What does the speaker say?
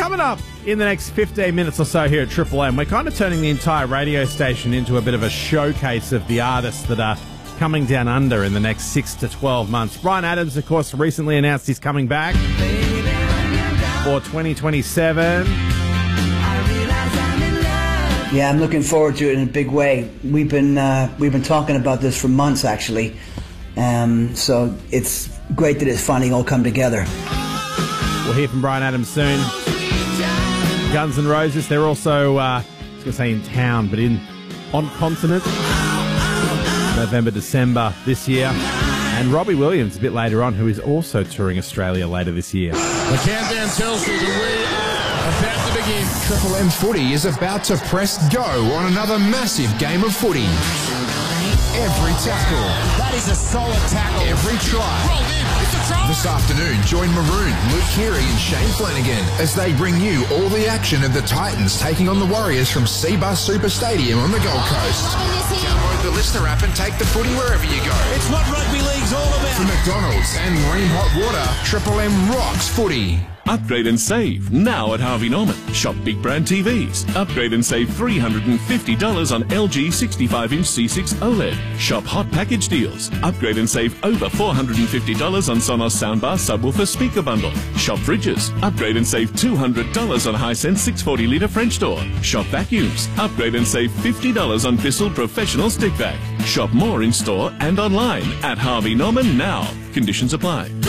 Coming up in the next 15 minutes or so here at Triple M, we're kind of turning the entire radio station into a bit of a showcase of the artists that are coming down under in the next 6 to 12 months. Bryan Adams, of course, recently announced he's coming back for 2027. Yeah, I'm looking forward to it in a big way. We've been talking about this for months, actually. So it's great that it's finally all come together. We'll hear from Bryan Adams soon. Guns N' Roses, they're also, I was going to say in town, but on continent. November, December this year. And Robbie Williams a bit later on, who is also touring Australia later this year. The countdown tells you that we are about to begin. Triple M Footy is about to press go on another massive game of footy. Every tackle. That is a solid tackle. Every try. Rolled in. It's a try. This afternoon, join Maroon, Luke Keary and Shane Flanagan as they bring you all the action of the Titans taking on the Warriors from Seabus Super Stadium on the Gold Coast. Download the Listener app and take the footy wherever you go. It's what rugby league's all about. For McDonald's and Green Hot Water, Triple M rocks footy. Upgrade and save now at Harvey Norman. Shop big brand TVs. Upgrade and save $350 on LG 65-inch C6 OLED. Shop hot package deals. Upgrade and save over $450 on Sonos soundbar subwoofer speaker bundle. Shop fridges. Upgrade and save $200 on Hisense 640-litre French door. Shop vacuums. Upgrade and save $50 on Bissell Professional Stick Vac. Shop more in store and online at Harvey Norman now. Conditions apply.